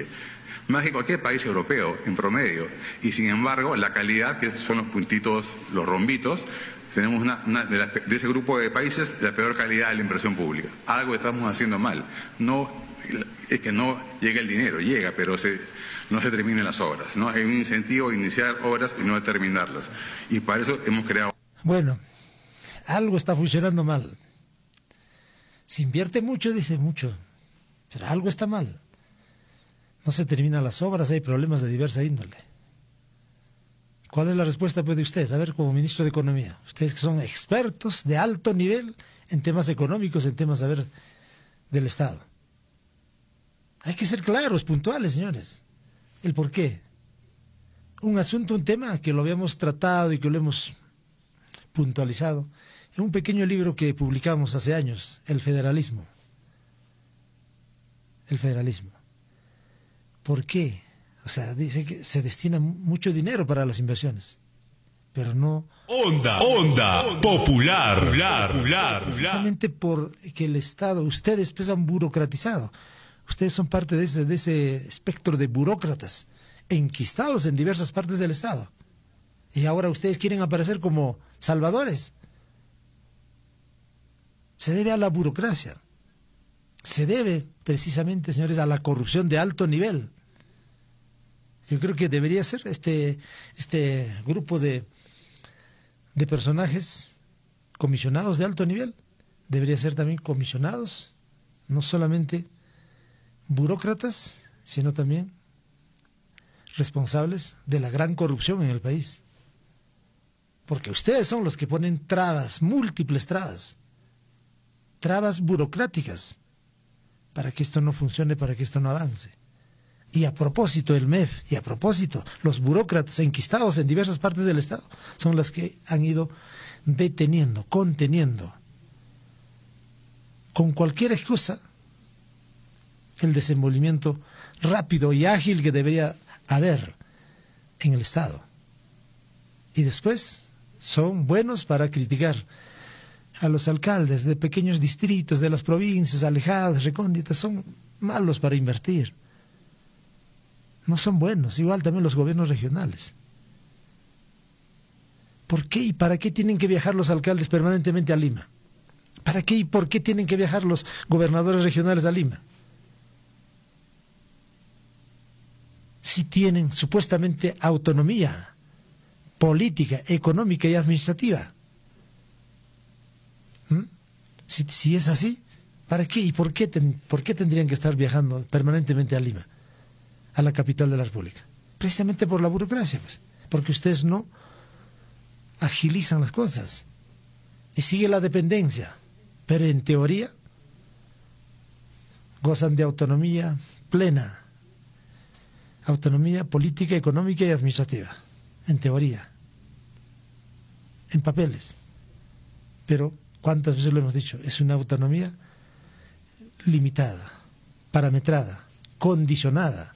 Chile, más que cualquier país europeo en promedio, y sin embargo la calidad, que son los puntitos, los rombitos, tenemos de ese grupo de países la peor calidad de la inversión pública. Algo estamos haciendo mal. No es que no llegue el dinero, llega, pero no se terminen las obras, ¿no? Hay un incentivo a iniciar obras y no a terminarlas. Y para eso hemos creado... Bueno, algo está funcionando mal. Se invierte mucho, dice mucho, pero algo está mal. No se terminan las obras, hay problemas de diversa índole. ¿Cuál es la respuesta pues, de ustedes? A ver, como ministro de Economía, ustedes que son expertos de alto nivel en temas económicos, en temas, a ver, del Estado. Hay que ser claros, puntuales, señores. ¿El por qué? Un asunto, un tema que lo habíamos tratado y que lo hemos puntualizado en un pequeño libro que publicamos hace años, El Federalismo. El Federalismo. ¿Por qué? O sea, dice que se destina mucho dinero para las inversiones, pero no... Onda popular. Precisamente porque el Estado, ustedes pues han burocratizado. Ustedes son parte de ese espectro de burócratas enquistados en diversas partes del Estado. Y ahora ustedes quieren aparecer como salvadores. Se debe a la burocracia. Se debe precisamente, señores, a la corrupción de alto nivel. Yo creo que debería ser este grupo de personajes comisionados de alto nivel, debería ser también comisionados, no solamente burócratas, sino también responsables de la gran corrupción en el país. Porque ustedes son los que ponen trabas, múltiples trabas burocráticas, para que esto no funcione, para que esto no avance. Y a propósito el MEF, y a propósito los burócratas enquistados en diversas partes del Estado, son las que han ido deteniendo, conteniendo, con cualquier excusa, el desenvolvimiento rápido y ágil que debería haber en el Estado. Y después son buenos para criticar a los alcaldes de pequeños distritos, de las provincias alejadas, recónditas, son malos para invertir. No son buenos, igual también los gobiernos regionales. ¿Por qué y para qué tienen que viajar los alcaldes permanentemente a Lima? ¿Para qué y por qué tienen que viajar los gobernadores regionales a Lima? Si tienen supuestamente autonomía política, económica y administrativa. Si es así, ¿para qué y por qué tendrían que estar viajando permanentemente a Lima, a la capital de la República? Precisamente por la burocracia, pues, porque ustedes no agilizan las cosas y sigue la dependencia, pero en teoría gozan de autonomía plena, autonomía política, económica y administrativa, en teoría, en papeles, pero ¿cuántas veces lo hemos dicho? Es una autonomía limitada, parametrada, condicionada.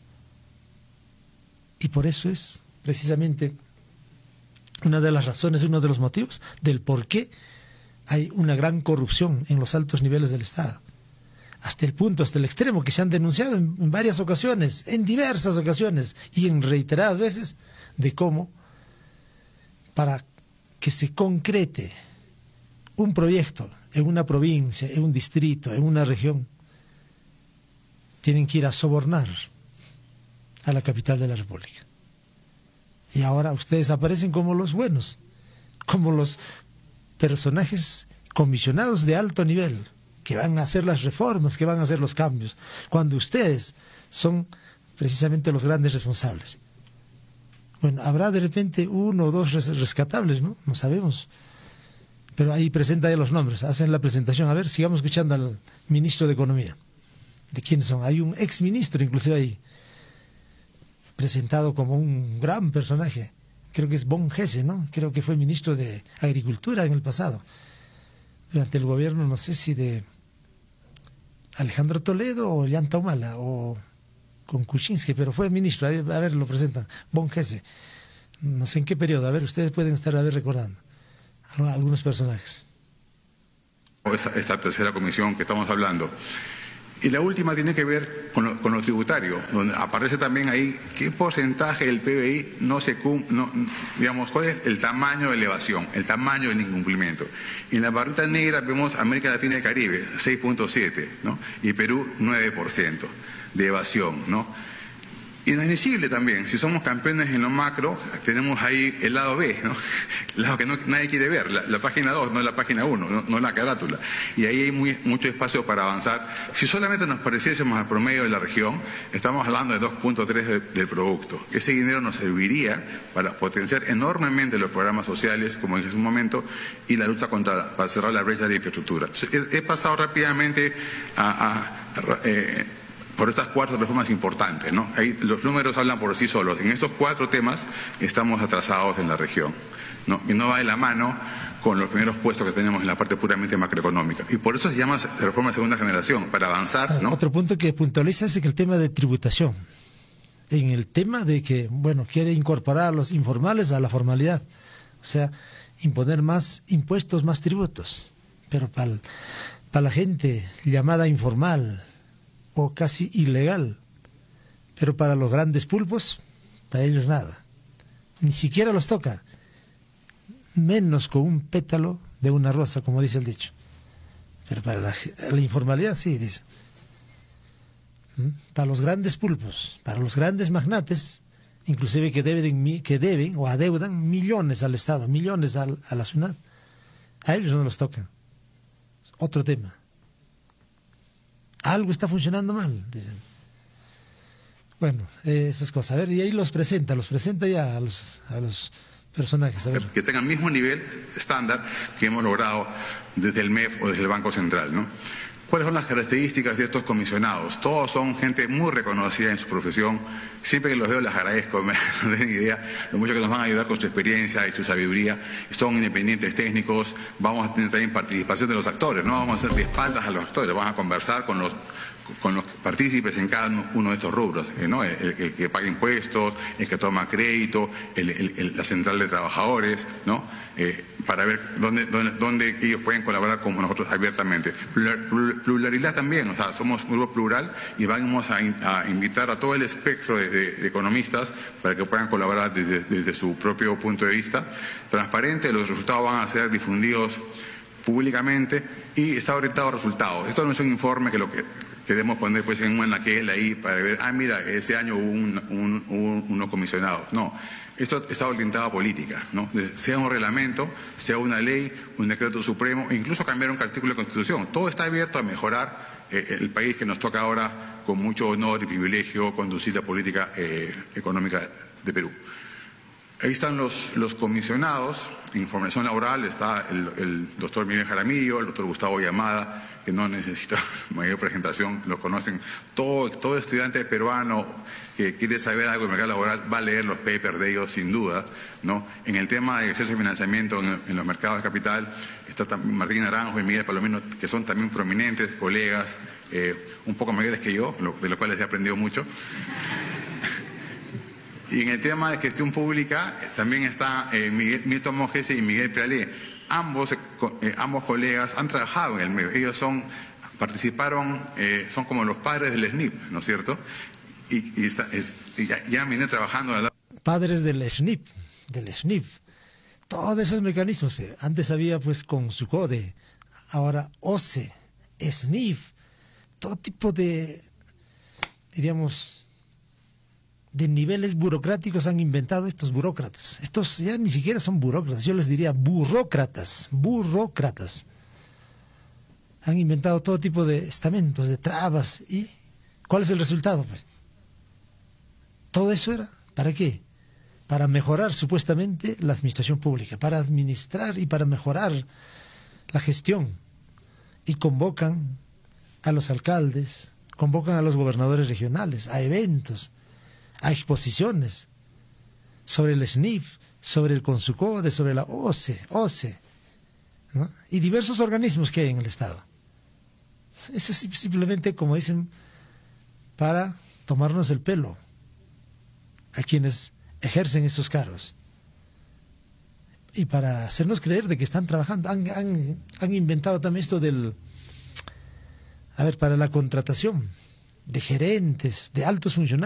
Y por eso es precisamente una de las razones, uno de los motivos del por qué hay una gran corrupción en los altos niveles del Estado. Hasta el punto, hasta el extremo que se han denunciado en varias ocasiones, en diversas ocasiones y en reiteradas veces, de cómo para que se concrete un proyecto en una provincia, en un distrito, en una región, tienen que ir a sobornar a la capital de la República. Y ahora ustedes aparecen como los buenos, como los personajes comisionados de alto nivel, que van a hacer las reformas, que van a hacer los cambios, cuando ustedes son precisamente los grandes responsables. Bueno, habrá de repente uno o dos rescatables, ¿no? No sabemos. Pero ahí presenta ya los nombres, hacen la presentación. A ver, sigamos escuchando al ministro de Economía. ¿De quiénes son? Hay un exministro inclusive ahí, presentado como un gran personaje. Creo que es Von Gese, ¿no? Creo que fue ministro de Agricultura en el pasado. Durante el gobierno, no sé si de Alejandro Toledo o Ollanta Humala o con Kuczynski, pero fue ministro. A ver, lo presentan. Von Gese. No sé en qué periodo. A ver, ustedes pueden estar recordando algunos personajes. Esta tercera comisión que estamos hablando. Y la última tiene que ver con lo tributario, donde aparece también ahí qué porcentaje del PBI no se cumple, digamos, cuál es el tamaño de elevación, el tamaño del incumplimiento. Y en la barrita negra vemos América Latina y el Caribe, 6.7, ¿no? Y Perú, 9% de evasión, ¿no? Inadmisible también, si somos campeones en lo macro, tenemos ahí el lado B, ¿no? El lado que nadie quiere ver, la página 2, no la página 1, no la carátula. Y ahí hay mucho espacio para avanzar. Si solamente nos pareciésemos al promedio de la región, estamos hablando de 2.3 del producto. Ese dinero nos serviría para potenciar enormemente los programas sociales, como dije hace un momento, y la lucha para cerrar la brecha de infraestructura. Entonces, he pasado rápidamente por estas 4 reformas importantes, ¿no? Ahí los números hablan por sí solos. En estos 4 temas estamos atrasados en la región, ¿no? Y no va de la mano con los primeros puestos que tenemos en la parte puramente macroeconómica. Y por eso se llama reforma de segunda generación, para avanzar, ¿no? Otro punto que puntualiza es que el tema de tributación. En el tema de que, bueno, quiere incorporar a los informales a la formalidad. O sea, imponer más impuestos, más tributos. Pero para la gente llamada informal o casi ilegal, pero para los grandes pulpos, para ellos nada, ni siquiera los toca, menos con un pétalo de una rosa, como dice el dicho, pero para la informalidad sí, dice. Para los grandes pulpos, para los grandes magnates, inclusive que deben o adeudan millones al Estado, millones a la SUNAT, a ellos no los toca. Otro tema. Algo está funcionando mal, dicen. Bueno, esas cosas. A ver, y ahí los presenta ya a los personajes. A ver. Que tengan el mismo nivel estándar que hemos logrado desde el MEF o desde el Banco Central, ¿no? ¿Cuáles son las características de estos comisionados? Todos son gente muy reconocida en su profesión. Siempre que los veo les agradezco, no tienen idea de mucho que nos van a ayudar con su experiencia y su sabiduría. Son independientes técnicos, vamos a tener también participación de los actores, no vamos a hacer de espaldas a los actores, vamos a conversar con los partícipes en cada uno de estos rubros, ¿no? El que paga impuestos, el que toma crédito, la central de trabajadores, ¿no? Para ver dónde ellos pueden colaborar con nosotros abiertamente. Pluralidad también, o sea, somos un grupo plural y vamos a invitar a todo el espectro de economistas para que puedan colaborar desde su propio punto de vista. Transparente, los resultados van a ser difundidos públicamente y está orientado a resultados. Esto no es un informe que lo que queremos poner pues en un anaquel ahí para ver, mira, ese año hubo unos comisionados. No, esto está orientado a política, ¿no? Sea un reglamento, sea una ley, un decreto supremo, incluso cambiar un artículo de Constitución. Todo está abierto a mejorar el país que nos toca ahora con mucho honor y privilegio conducir la política económica de Perú. Ahí están los comisionados. En información laboral está el doctor Miguel Jaramillo, el doctor Gustavo Llamada, que no necesita mayor presentación, lo conocen. Todo estudiante peruano que quiere saber algo del mercado laboral va a leer los papers de ellos sin duda, ¿no? En el tema de acceso a financiamiento en los mercados de capital está también Martín Naranjo y Miguel Palomino, que son también prominentes colegas, un poco mayores que yo, de los cuales he aprendido mucho. Y en el tema de gestión pública también está Milton Mojese y Miguel Prealé. Ambos colegas han trabajado en el medio. Ellos participaron, son como los padres del SNIP, ¿no es cierto? Y ya han venido trabajando. Padres del SNIP. Todos esos mecanismos. Antes había pues con SUCODE, ahora OCE, SNIF, todo tipo de, diríamos, de niveles burocráticos han inventado estos burócratas. Estos ya ni siquiera son burócratas, yo les diría burócratas. Han inventado todo tipo de estamentos, de trabas. ¿Y cuál es el resultado? Pues todo eso era, ¿para qué? Para mejorar supuestamente la administración pública, para administrar y para mejorar la gestión. Y convocan a los alcaldes, convocan a los gobernadores regionales, a eventos, a exposiciones sobre el SNIF, sobre el CONSUCODE, sobre la OCE, ¿no? Y diversos organismos que hay en el Estado. Eso es simplemente, como dicen, para tomarnos el pelo a quienes ejercen esos cargos y para hacernos creer de que están trabajando. Han inventado también esto del A ver, para la contratación de gerentes, de altos funcionarios,